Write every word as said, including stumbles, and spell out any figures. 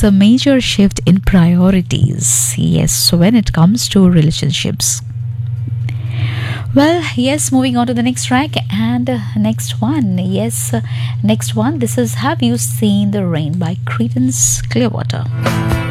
a major shift in priorities. Yes, when it comes to relationships. Well, yes, moving on to the next track and uh, next one. Yes, uh, next one. This is Have You Seen the Rain by Creedence Clearwater.